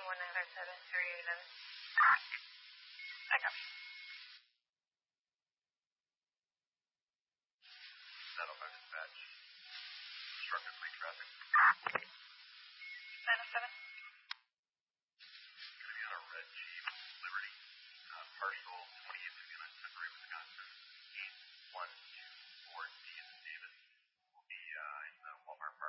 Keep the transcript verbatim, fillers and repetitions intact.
one nine five seven three eight eleven. I copy. Saddle by dispatch. Obstructed fleet traffic.